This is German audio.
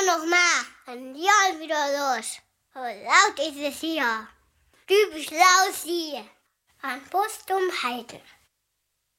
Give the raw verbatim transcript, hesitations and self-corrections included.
noch mal. Dann ja wieder los. So laut ist es hier. Typisch laut hier. An Post um Heide.